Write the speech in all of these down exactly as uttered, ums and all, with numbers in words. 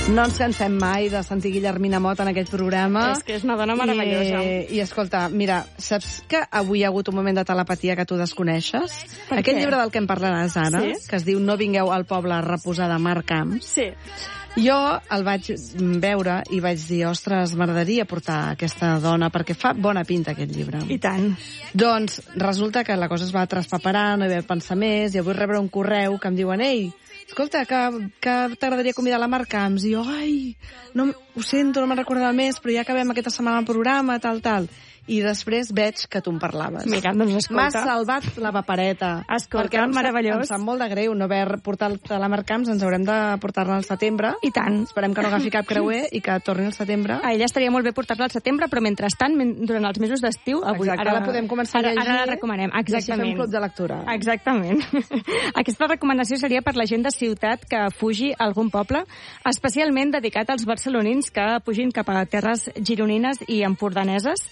No ens cansem mai de sentir Guillermina Mott en aquest programa. És que és una dona meravellosa. I, i escolta, mira, saps que avui hi ha hagut un moment de telepatia que tu desconeixes? Per Aquest què? llibre del que em parlaràs ara, Sí? que es diu No vingueu al poble a reposar, de Marc Camps, Sí. jo el vaig veure i vaig dir, ostres, m'agradaria portar aquesta dona, perquè fa bona pinta aquest llibre. I tant. Doncs resulta que la cosa es va traspaperar, no hi va pensar més, i avui rebre un correu que em diuen, ei, escolta, que, que t'agradaria convidar la Marc Camps. I jo, ai, no, ho sento, no me'n recordava més, però ja acabem aquesta setmana el programa, tal, tal. I després veig que tu en parlaves. Mira, doncs escolta. M'has salvat la papereta. Escolta, perquè em sap- meravellós. Em sap molt de greu no haver portat a la Marc Camps, ens haurem de portar-la al setembre. I tant. Esperem que no agafi cap creuer i que torni al setembre. A ella estaria molt bé portar-la al setembre, però mentrestant, men- durant els mesos d'estiu... avui- Exacte, ara la podem començar a ara, llegir. Ara la recomanem, I així exactament. fem un club de lectura. Exactament. Aquesta recomanació seria per la gent de ciutat que fugi a algun poble, especialment dedicat als barcelonins que pugin cap a terres gironines i empordaneses.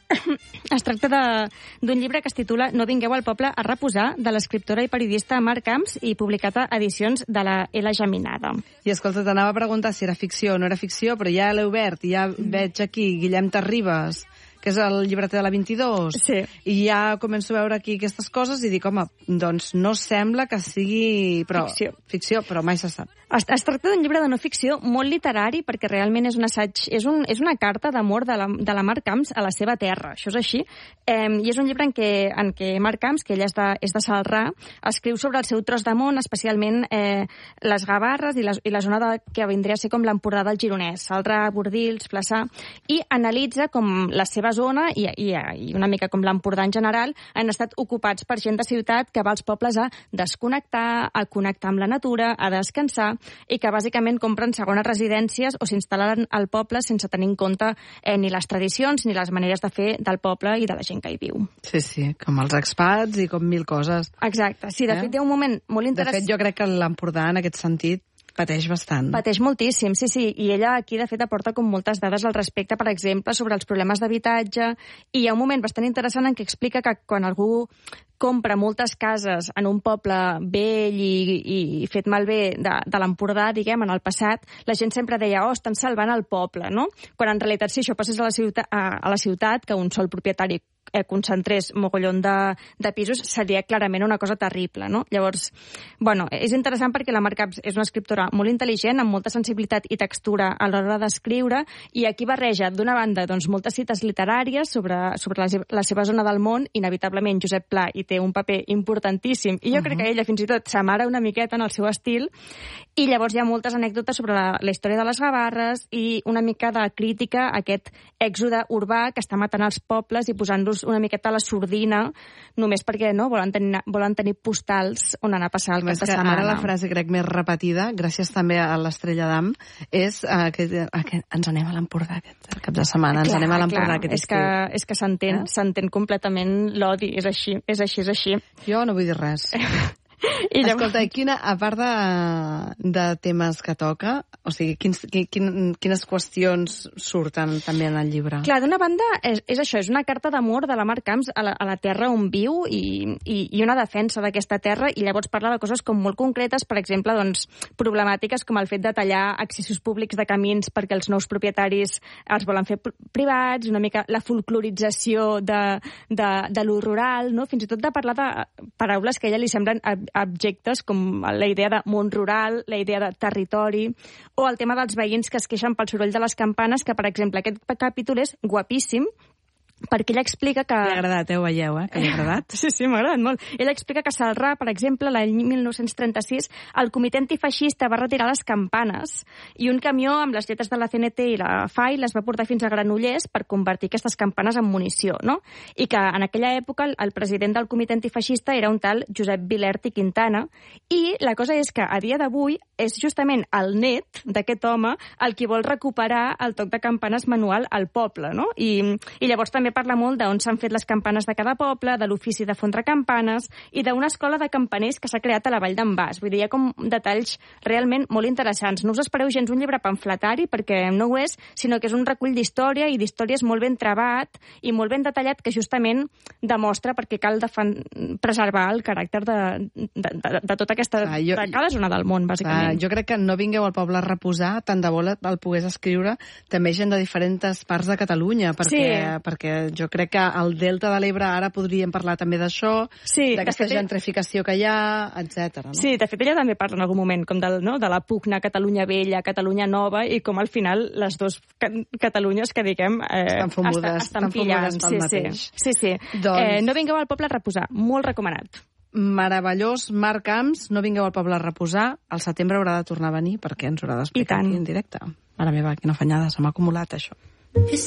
Es tracta de- d'un llibre que es titula No vingueu al poble a reposar, de l'escriptora i periodista Marc Camps, i publicat a edicions de la L. Geminada. I escolta, t'anava a preguntar si era ficció o no era ficció, però ja l'he obert i ja veig aquí Guillem Terribas, que és el llibreter de la vint-i-dos, Sí. i ja començo a veure aquí aquestes coses i dic, home, doncs no sembla que sigui... Però, Ficció. Ficció, però mai se sap. Es, es tracta d'un llibre de no ficció molt literari, perquè realment és un assaig, és, un, és una carta d'amor de, la, de la Marc Camps a la seva terra, això és així. Eh, I és un llibre en què, en què Marc Camps, que ella és de, és de Celrà, escriu sobre el seu tros de món, especialment eh, les Gavarres i la, i la zona de, que vindria a ser com l'Empordà del Gironès, Celrà, Bordils, Flaçà, i analitza com la seva zona i, i, i una mica com l'Empordà en general han estat ocupats per gent de ciutat que va als pobles a desconnectar, a connectar amb la natura, a descansar, i que bàsicament compren segones residències o s'instal·len al poble sense tenir en compte eh, ni les tradicions ni les maneres de fer del poble i de la gent que hi viu. Sí, sí, com els expats i com mil coses. Exacte. Sí, de Eh? fet, hi ha un moment molt De interessant. fet, jo crec que l'Empordà, en aquest sentit, pateix bastant. Pateix moltíssim, sí, sí. I ella aquí, de fet, aporta com moltes dades al respecte, per exemple, sobre els problemes d'habitatge. I hi ha un moment bastant interessant en què explica que quan algú compra moltes cases en un poble vell i, i fet malbé de, de l'Empordà, diguem, en el passat, la gent sempre deia, oh, estan salvant el poble, no? Quan en realitat, si això passés a la ciutat, a, a la ciutat que un sol propietari eh, concentrés mogollon de, de pisos, seria clarament una cosa terrible, no? Llavors, bueno, és interessant perquè la Marc Camps és una escriptora molt intel·ligent, amb molta sensibilitat i textura a l'hora d'escriure, i aquí barreja, d'una banda, doncs, moltes cites literàries sobre, sobre la, seva- la seva zona del món, inevitablement Josep Pla hi té un paper importantíssim, i jo uh -huh. crec que ella fins i tot s'amara una miqueta en el seu estil, i llavors hi ha moltes anècdotes sobre la, la història de les Gavarres i una mica de crítica a aquest èxode urbà que està matant els pobles i posant-los una miqueta a la sordina, només perquè no volen tenir, volen tenir postals on anar a passar el cap Més de que setmana. ara la frase, crec, més repetida, gràcies també a l'Estrella d'Am, és uh, que, uh, que ens anem a l'Empordà aquest cap de setmana, ens Clar, anem a l'Empordà clar, aquest és estiu. que, és que s'entén, Eh? s'entén completament l'odi, és així, és així, és així. Jo no vull dir res. I llavors... Escolta, i quina, a part de, de temes que toca, o sigui, quins, quin, quines qüestions surten també en el llibre? Clar, d'una banda, és, és això, és una carta d'amor de la Marc Camps a la, a la terra on viu i, i, i una defensa d'aquesta terra, i llavors parla de coses com molt concretes, per exemple, doncs, problemàtiques com el fet de tallar accessos públics de camins perquè els nous propietaris els volen fer privats, una mica la folclorització de, de, de lo rural, no? Fins i tot de parlar de paraules que a ella li semblen abjectes, com la idea de món rural, la idea de territori, o el tema dels veïns que es queixen pel soroll de les campanes, que, per exemple, aquest capítol és guapíssim, perquè ella explica que... Li ha agradat, eh? Ho veieu, eh? Que li ha agradat. Sí, sí, m'ha agradat molt. Ella explica que a Celrà, per exemple, l'any mil nou-cents trenta-sis, el comitè antifeixista va retirar les campanes i un camió amb les lletres de la C N T i la F A I les va portar fins a Granollers per convertir aquestes campanes en munició, no? I que en aquella època el, el president del comitè antifeixista era un tal Josep Vilert i Quintana, i la cosa és que a dia d'avui és justament el net d'aquest home el qui vol recuperar el toc de campanes manual al poble, no? I, i llavors també també parla molt d'on s'han fet les campanes de cada poble, de l'ofici de fondre campanes i d'una escola de campaners que s'ha creat a la Vall d'en Bas. Vull dir, hi ha com detalls realment molt interessants. No us espereu gens un llibre pamfletari, perquè no ho és, sinó que és un recull d'història i d'històries molt ben trebat i molt ben detallat, que justament demostra perquè cal defen... preservar el caràcter de, de, de, de tota aquesta... Ah, jo, de cada zona del món, bàsicament. Ah, jo crec que No vingueu al poble a reposar, tant de bo el pogués escriure també gent de diferents parts de Catalunya, perquè, sí. perquè jo crec que al Delta de l'Ebre ara podríem parlar també d'això, sí, d'aquesta gentrificació que hi ha, etcètera. No? Sí, de fet ella també parla en algun moment com del, no, de la pugna Catalunya Vella, Catalunya Nova, i com al final les dues Catalunyes que diguem eh, estan fumudes, estan, estan pillant. Sí, mateix. sí, sí, sí. Doncs... Eh, no vingueu al poble a reposar, molt recomanat. Meravellós, Marc Camps, No vingueu al poble a reposar. Al setembre haurà de tornar a venir perquè ens haurà d'explicar aquí en directe. Mare meva, quina fanyada, se m'ha acumulat això.